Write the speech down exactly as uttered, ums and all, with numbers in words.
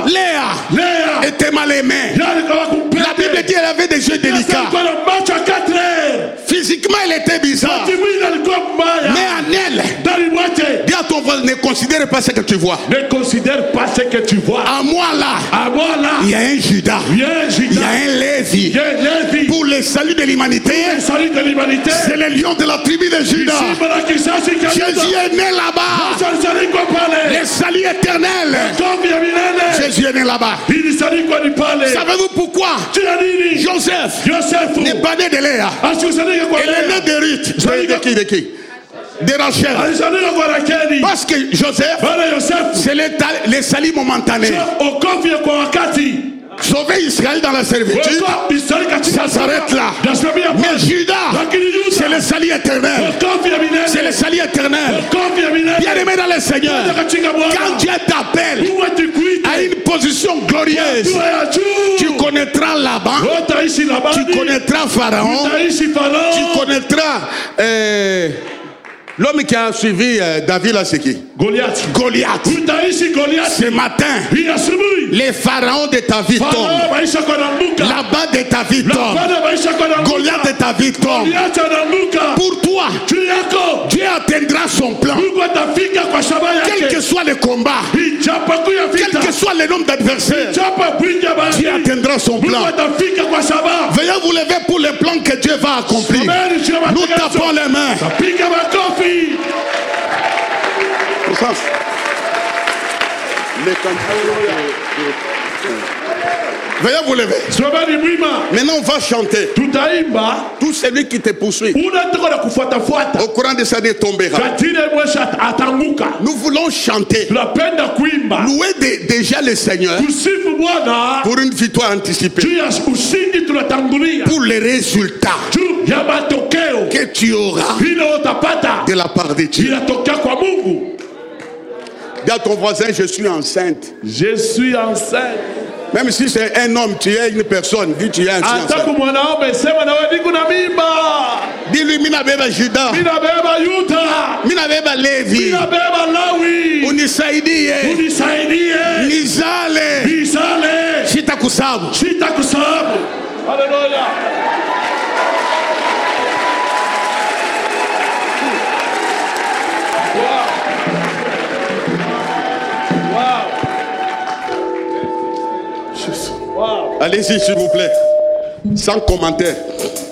Léa, Léa était mal aimée. La Bible dit qu'elle avait des yeux délicats. Physiquement, elle était bizarre. Mais en elle, dis à ton voisin, ne considère pas ce que tu vois. Ne considère pas ce que tu vois. À moi là, à moi là, il y a un Judas, il y a un, Judas, il y a un Lévi. Lévi. Pour le salut de l'humanité, c'est le lion de la tribu de Judas. Jésus est né là-bas. Le salut éternel. Jésus est né là-bas. Savez-vous pourquoi Joseph, Joseph n'est pas né de Léa? Il est né de Ruth. De qui, de qui? De Rachel. Parce que Joseph, c'est le, le salut momentané. Sauver Israël dans la servitude, ça s'arrête là. Mais Judas, c'est le salut éternel. C'est le salut éternel. Bien aimé dans le Seigneur, quand Dieu t'appelle à une position glorieuse, tu connaîtras Laban, tu connaîtras Pharaon, tu connaîtras euh, l'homme qui a suivi euh, David là, c'est qui? Goliath. Goliath. Ce matin, les pharaons de ta vie tombent. Là-bas de ta vie tombe. Goliath de ta vie tombe. Pour toi, Dieu atteindra son plan. Quel que soit le combat, quel que soit le nombre d'adversaires, Dieu atteindra son plan. Veuillez vous lever pour le plan que Dieu va accomplir. Nous tapons les mains. Veuillez vous lever. Maintenant on va chanter. Tout celui qui te poursuit au courant de sa vie tombera. Nous voulons chanter, louer de, déjà le Seigneur pour une victoire anticipée, pour les résultats que tu auras de la part de Dieu. Dis à ton voisin, je suis enceinte. Je suis enceinte. Même si c'est un homme, tu es une personne, dis tu es enceinte. Dis-lui, mina beba Judas, mina beba Lévi, unisaidie, nizale, sitakusabu. Alléluia. Allez-y s'il vous plaît, sans commentaire.